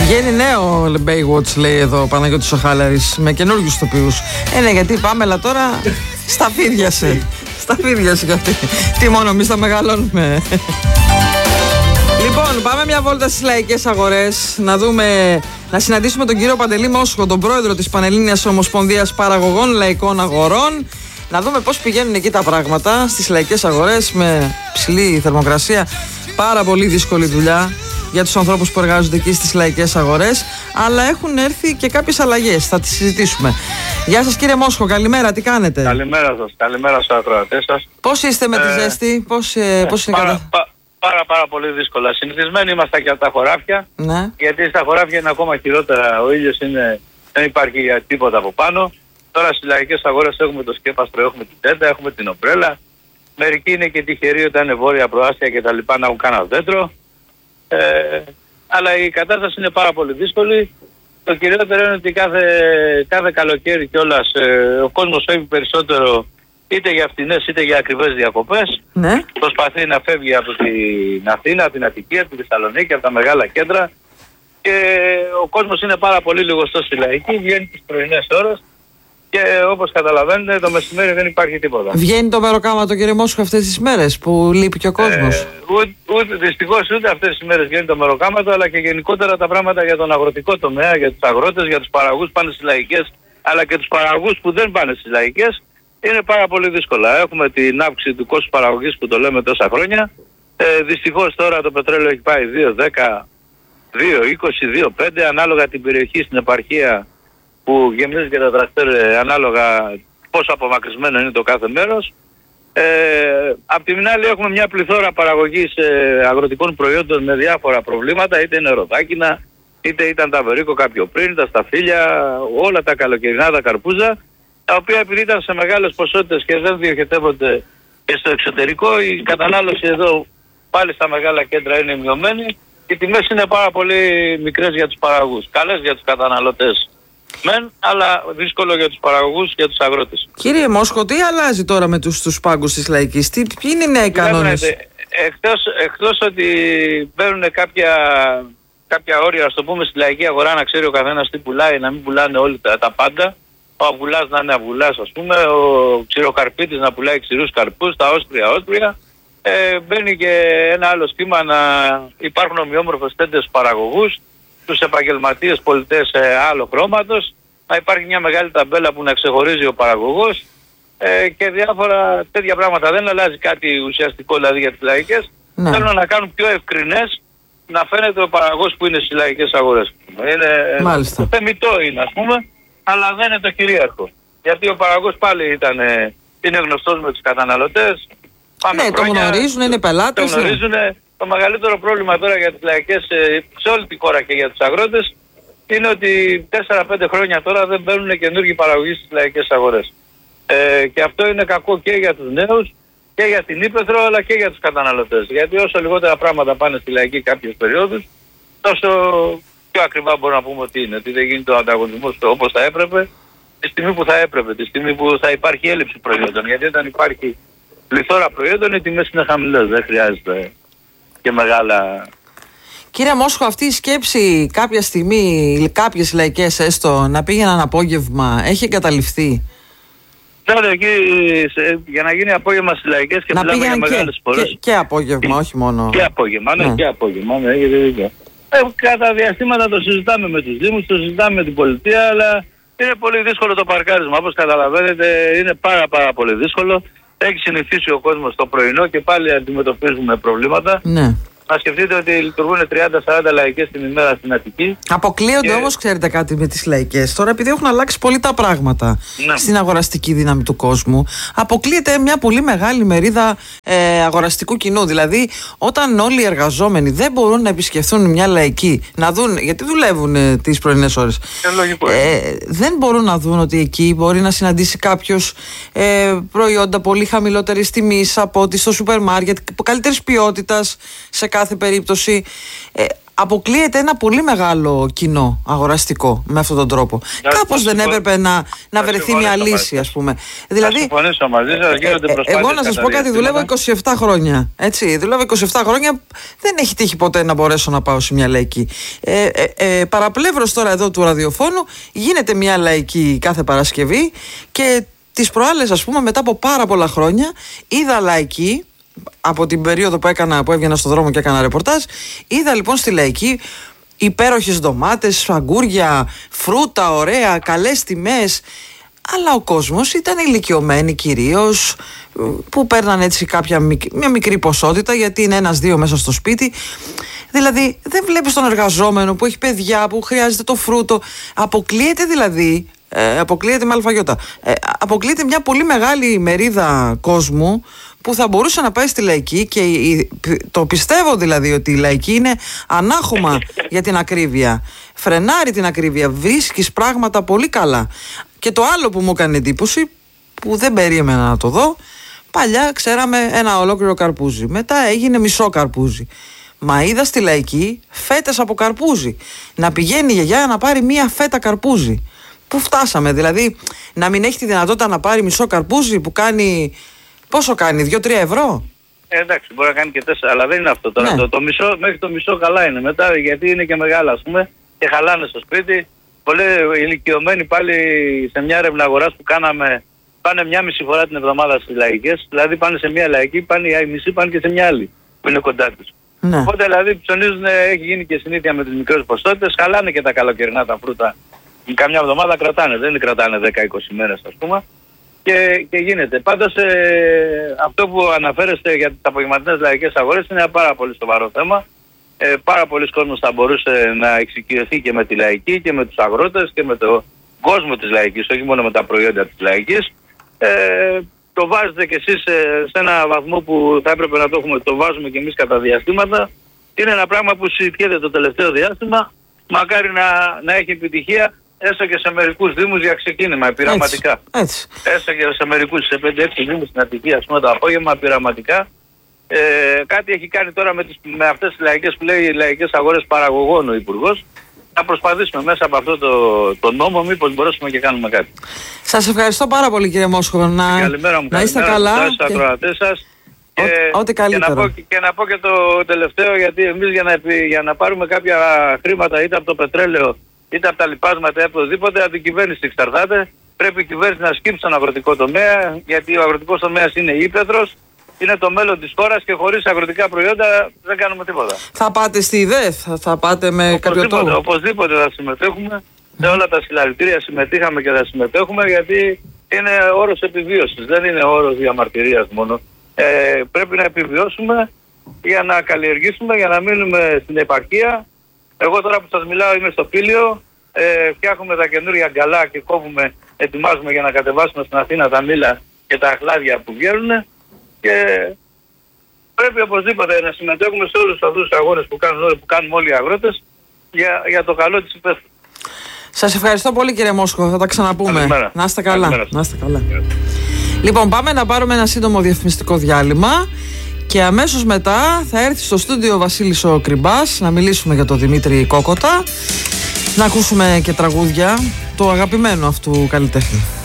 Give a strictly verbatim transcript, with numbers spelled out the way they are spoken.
Βγαίνει νέο Baywatch, λέει εδώ ο Παναγιώτης Σοχάλαρης, με καινούργιους τοπίους. Ε, ναι, γιατί η Πάμελα τώρα στα φίδιασε. Στα φίδιασε γιατί. Τι μόνο εμείς τα μεγαλώνουμε. Λοιπόν, πάμε μια βόλτα στις λαϊκές αγορές, να δούμε, να συναντήσουμε τον κύριο Παντελή Μόσχο, τον πρόεδρο της Πανελλήνιας Ομοσπονδίας Παραγωγών Λαϊκών Αγορών, να δούμε πώς πηγαίνουν εκεί τα πράγματα στις λαϊκές αγορές με ψηλή θερμοκρασία. Πάρα πολύ δύσκολη δουλειά για τους ανθρώπους που εργάζονται εκεί στις λαϊκές αγορές, αλλά έχουν έρθει και κάποιες αλλαγές, θα τις συζητήσουμε. Γεια σας κύριε Μόσχο, καλημέρα, τι κάνετε? Καλημέρα σας, καλημέρα στους ακροατές σας. Πώς είστε με ε, τη ζέστη, πώς, ε, πώς είναι πάρα, κατά... πα, πάρα πάρα πολύ δύσκολα. Συνηθισμένοι είμαστε και από τα χωράφια, ναι. Γιατί στα χωράφια είναι ακόμα χειρότερα, ο ήλιος είναι, δεν υπάρχει τίποτα από πάνω. Τώρα στις λαϊκές αγορές έχουμε το σκέπαστρο, έχουμε την τέντα, έχουμε την ομπρέλα. Μερικοί είναι και τυχεροί όταν είναι βόρεια προάστια και τα λοιπά να έχουν κανένα δέντρο. Ε, αλλά η κατάσταση είναι πάρα πολύ δύσκολη. Το κυριότερο είναι ότι κάθε, κάθε καλοκαίρι κιόλας ε, ο κόσμος φεύγει περισσότερο είτε για φθηνές είτε για ακριβές διακοπές. Ναι. Προσπαθεί να φεύγει από την Αθήνα, την Αττική, από τη Θεσσαλονίκη, από τα μεγάλα κέντρα. Και ο κόσμος είναι πάρα πολύ λιγοστός στη λαϊκή, βγαίνει τις πρωινές ώρες. Και όπως καταλαβαίνετε το μεσημέρι δεν υπάρχει τίποτα. Βγαίνει το μεροκάματο κύριε Μόσχο αυτές τις μέρες που λείπει και ο κόσμος? Ε, ούτε, ούτε, δυστυχώς ούτε αυτές τις μέρες βγαίνει το μεροκάματο, αλλά και γενικότερα τα πράγματα για τον αγροτικό τομέα, για τους αγρότες, για τους παραγωγούς που πάνε στις λαϊκές, αλλά και τους παραγωγούς που δεν πάνε στις λαϊκές, είναι πάρα πολύ δύσκολα. Έχουμε την αύξηση του κόστους παραγωγής που το λέμε τόσα χρόνια. Ε, δυστυχώς τώρα το πετρέλαιο έχει πάει δύο δέκα, δύο είκοσι, δύο πέντε ανάλογα την περιοχή στην επαρχία που γεμίζει και τα τρακτέρ ανάλογα πόσο απομακρυσμένο είναι το κάθε μέρος. Ε, απ' την άλλη έχουμε μια πληθώρα παραγωγής ε, αγροτικών προϊόντων με διάφορα προβλήματα, είτε είναι ροδάκινα, είτε ήταν τα βερίκο κάποιο πριν, τα σταφύλια, όλα τα καλοκαιρινά, τα καρπούζα, τα οποία επειδή ήταν σε μεγάλες ποσότητες και δεν διοχετεύονται και στο εξωτερικό, η κατανάλωση εδώ πάλι στα μεγάλα κέντρα είναι μειωμένη, οι τιμές είναι πάρα πολύ μικρές για τους παραγωγούς, καλές για τους καταναλωτές. Μεν, αλλά δύσκολο για τους παραγωγούς και για τους αγρότες. Κύριε Μόσχο, τι αλλάζει τώρα με τους, τους πάγκους της λαϊκής, τι, ποιοι είναι οι νέοι κανόνες? Εκτός, εκτός ότι μπαίνουν κάποια, κάποια όρια, ας το πούμε, στη λαϊκή αγορά, να ξέρει ο καθένας τι πουλάει, να μην πουλάνε όλοι τα, τα πάντα. Ο αυγουλάς να είναι αυγουλάς, ας πούμε, ο ξηροκαρπίτης να πουλάει ξηρούς καρπούς, τα όσπρια όσπρια. Ε, μπαίνει και ένα άλλο σχήμα να υπάρχουν ομοιόμορφες τέντες παραγωγούς, τους επαγγελματίες πολιτές ε, άλλο χρώματος, να υπάρχει μια μεγάλη ταμπέλα που να ξεχωρίζει ο παραγωγός ε, και διάφορα τέτοια πράγματα. Δεν αλλάζει κάτι ουσιαστικό δηλαδή για τις λαϊκές. Ναι. Θέλουν να κάνουν πιο ευκρινές να φαίνεται ο παραγωγός που είναι στις λαϊκές αγορές. Είναι, Μάλιστα. θεμιτό είναι ας πούμε, αλλά δεν είναι το κυρίαρχο. Γιατί ο παραγωγός πάλι ήταν, ε, είναι γνωστός με τους καταναλωτές. Ναι, χρόνια, το γνωρίζουν, είναι πελάτες. Το γνωρίζουν. Ναι. Το μεγαλύτερο πρόβλημα τώρα για τις λαϊκές, σε όλη τη χώρα και για τους αγρότες, είναι ότι τέσσερα πέντε χρόνια τώρα δεν μπαίνουν καινούργιοι παραγωγοί στις λαϊκές αγορές. Ε, και αυτό είναι κακό και για τους νέους, και για την ύπαιθρο, αλλά και για τους καταναλωτές. Γιατί όσο λιγότερα πράγματα πάνε στη λαϊκή κάποιες περιόδους, τόσο πιο ακριβά μπορούμε να πούμε ότι είναι. Ότι δεν γίνεται ο ανταγωνισμός όπως θα έπρεπε, τη στιγμή που θα έπρεπε, τη στιγμή που θα υπάρχει έλλειψη προϊόντων. Γιατί όταν υπάρχει πληθώρα προϊόντων, οι τιμές είναι χαμηλές, δεν χρειάζεται και μεγάλα. Κύριε Μόσχο, αυτή η σκέψη κάποια στιγμή, κάποιες λαϊκές έστω, να πήγαιναν απόγευμα, έχει εγκαταλειφθεί? Ναι, εκεί, για να γίνει απόγευμα στις λαϊκές και να μιλάμε για μεγάλες φορές. Και, και απόγευμα, όχι μόνο. Και απόγευμα, ναι, ναι. και απόγευμα, ναι, έχετε δίκιο. Ε, κατά διαστήματα το συζητάμε με τους Δήμους, το συζητάμε με την πολιτεία, αλλά είναι πολύ δύσκολο το παρκάρισμα. Όπως καταλαβαίνετε, είναι πάρα πάρα πολύ δύσκολο. Έχει συνηθίσει ο κόσμος το πρωινό και πάλι αντιμετωπίζουμε προβλήματα. Ναι. Να σκεφτείτε ότι λειτουργούν τριάντα σαράντα λαϊκές την ημέρα στην Αττική. Αποκλείονται και... όμως, ξέρετε κάτι με τις λαϊκές. Τώρα, επειδή έχουν αλλάξει πολύ τα πράγματα ναι. στην αγοραστική δύναμη του κόσμου, αποκλείεται μια πολύ μεγάλη μερίδα ε, αγοραστικού κοινού. Δηλαδή, όταν όλοι οι εργαζόμενοι δεν μπορούν να επισκεφθούν μια λαϊκή, να δουν, γιατί δουλεύουν ε, τις πρωινές ώρες, ε, ε, δεν μπορούν να δουν ότι εκεί μπορεί να συναντήσει κάποιος ε, προϊόντα πολύ χαμηλότερης τιμής από ότι στο σούπερ μάρκετ, καλύτερης ποιότητας σε κάθε περίπτωση. Ε, αποκλείεται ένα πολύ μεγάλο κοινό αγοραστικό με αυτόν τον τρόπο. Να, Κάπως δεν συμφω... έπρεπε να, να βρεθεί μια λύση, ας πούμε. Δηλαδή, θα συμφωνήσω μαζί σας, γίνονται προσπάθειες. Εγώ να σας πω κάτι, δουλεύω είκοσι επτά χρόνια. Έτσι, δουλεύω είκοσι επτά χρόνια, δεν έχει τύχει ποτέ να μπορέσω να πάω σε μια λαϊκή. Ε, ε, ε, παραπλεύρος τώρα εδώ του ραδιοφώνου, γίνεται μια λαϊκή κάθε Παρασκευή και τις προάλλες, ας πούμε, μετά από πάρα πολλά χρόνια, είδα λαϊκή. Από την περίοδο που έκανα, που έβγαινα στον δρόμο και έκανα ρεπορτάζ, είδα λοιπόν στη λαϊκή υπέροχες ντομάτες, αγκούρια, φρούτα, ωραία, καλές τιμές. Αλλά ο κόσμος ήταν ηλικιωμένοι κυρίως, που παίρναν έτσι κάποια, μια μικρή ποσότητα, γιατί είναι ένας-δύο μέσα στο σπίτι. Δηλαδή δεν βλέπεις τον εργαζόμενο που έχει παιδιά, που χρειάζεται το φρούτο. Αποκλείεται δηλαδή, ε, αποκλείεται με αλφαγιώτα, ε, αποκλείεται μια πολύ μεγάλη μερίδα κόσμου που θα μπορούσε να πάει στη λαϊκή, και το πιστεύω δηλαδή ότι η λαϊκή είναι ανάχωμα για την ακρίβεια. Φρενάρει την ακρίβεια, βρίσκεις πράγματα πολύ καλά. Και το άλλο που μου έκανε εντύπωση, που δεν περίμενα να το δω, παλιά ξέραμε ένα ολόκληρο καρπούζι, μετά έγινε μισό καρπούζι. Μα είδα στη λαϊκή φέτες από καρπούζι. Να πηγαίνει η γιαγιά να πάρει μία φέτα καρπούζι. Πού φτάσαμε, δηλαδή να μην έχει τη δυνατότητα να πάρει μισό καρπούζι που κάνει... Πόσο κάνει, δύο τρία ευρώ? Ε, εντάξει, μπορεί να κάνει και τέσσερα, αλλά δεν είναι αυτό τώρα. Ναι. Το, το μισό, μέχρι το μισό καλά είναι. Μετά, γιατί είναι και μεγάλα, ας πούμε, και χαλάνε στο σπίτι. Πολλοί ηλικιωμένοι πάλι σε μια έρευνα αγοράς που κάναμε, πάνε μια μισή φορά την εβδομάδα στις λαϊκές. Δηλαδή πάνε σε μια λαϊκή, πάνε οι μισοί, πάνε και σε μια άλλη που είναι κοντά τους. Ναι. Οπότε δηλαδή ψωνίζουν, έχει γίνει και συνήθεια με τις μικρές ποσότητες, χαλάνε και τα καλοκαιρινά τα φρούτα. Καμιά εβδομάδα κρατάνε, δεν κρατάνε δέκα είκοσι μέρες, ας πούμε. Και, και γίνεται. Πάντως ε, αυτό που αναφέρεστε για τις απογευματινές λαϊκές αγορές είναι ένα πάρα πολύ σοβαρό θέμα. Ε, πάρα πολλοί κόσμος θα μπορούσε να εξοικειωθεί και με τη λαϊκή και με τους αγρότες και με τον κόσμο της λαϊκής, όχι μόνο με τα προϊόντα της λαϊκής. Ε, το βάζετε κι εσείς σε ένα βαθμό που θα έπρεπε να το έχουμε, το βάζουμε κι εμείς κατά διαστήματα. Είναι ένα πράγμα που συζητιέται το τελευταίο διάστημα. Μακάρι να, να έχει επιτυχία. Έστω και σε μερικούς δήμους για ξεκίνημα, πειραματικά. Έτσι, έτσι. Έστω και σε μερικούς, σε πέντε έξι δήμους στην Αττική, ας πούμε, το απόγευμα, πειραματικά. Ε, κάτι έχει κάνει τώρα με, τις, με αυτές τις λαϊκές που λέει λαϊκές αγορές παραγωγών ο Υπουργός. Να προσπαθήσουμε μέσα από αυτό το, το νόμο, μήπως μπορέσουμε και κάνουμε κάτι. Σας ευχαριστώ πάρα πολύ, κύριε Μόσχο. Να, καλημέρα μου, να είστε καλημέρα, καλά. Και... ακροατές σας. Ό, και, ό,τι καλύτερο. Και να, πω, και να πω και το τελευταίο, γιατί εμείς για να, για να πάρουμε κάποια χρήματα είτε από το πετρέλαιο είτε από τα λοιπάσματα ή από οτιδήποτε, από την κυβέρνηση εξαρτάται. Πρέπει η κυβέρνηση να σκύψει τον αγροτικό τομέα, γιατί ο αγροτικός τομέας είναι ύπαιθρος, είναι το μέλλον της χώρας και χωρίς αγροτικά προϊόντα δεν κάνουμε τίποτα. Θα πάτε στη ΔΕΘ, θα, θα πάτε με οπωσδήποτε, κάποιο τρόπο? Οπωσδήποτε θα συμμετέχουμε. Σε όλα τα συλλαλητήρια συμμετείχαμε και θα συμμετέχουμε, γιατί είναι όρος επιβίωσης, δεν είναι όρος διαμαρτυρίας μόνο. Ε, πρέπει να επιβιώσουμε για να καλλιεργήσουμε, για να μείνουμε στην επαρχία. Εγώ τώρα που σας μιλάω είμαι στο Πήλιο, ε, φτιάχνουμε τα καινούργια αγκαλά και κόβουμε, ετοιμάζουμε για να κατεβάσουμε στην Αθήνα τα μήλα και τα αχλάδια που βγαίνουν, και πρέπει οπωσδήποτε να συμμετέχουμε σε όλους αυτούς τους αγώνες που κάνουν, που κάνουμε όλοι οι αγρότες για, για το καλό της υπαίθρου. Σας ευχαριστώ πολύ, κύριε Μόσχο, θα τα ξαναπούμε. Καλημέρα. Να είστε καλά. Καλημέρα. Να είστε καλά. Λοιπόν, πάμε να πάρουμε ένα σύντομο διαφημιστικό διάλειμμα. Και αμέσως μετά θα έρθει στο στούντιο ο Βασίλης ο Κρυμπάς να μιλήσουμε για τον Δημήτρη Κόκοτα, να ακούσουμε και τραγούδια του αγαπημένου αυτού καλλιτέχνη.